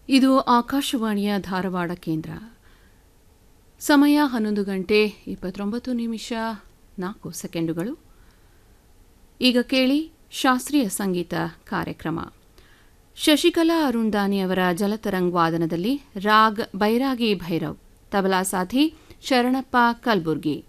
ಇದು ಆಕಾಶವಾಣಿಯ ಧಾರವಾಡ ಕೇಂದ್ರ. ಸಮಯ 11 ಗಂಟೆ 29 ನಿಮಿಷ 4 ಸೆಕೆಂಡುಗಳು. ಈಗ ಕೇಳಿ ಶಾಸ್ತ್ರೀಯ ಸಂಗೀತ ಕಾರ್ಯಕ್ರಮ. ಶಶಿಕಲಾ ಅರುಣ್ದಾನಿ ಅವರ ಜಲತರಂಗ್ ವಾದನದಲ್ಲಿ ರಾಗ್ ಬೈರಾಗಿ ಭೈರವ್, ತಬಲಾ ಸಾಥಿ ಶರಣಪ್ಪ ಕಲ್ಬುರ್ಗಿ.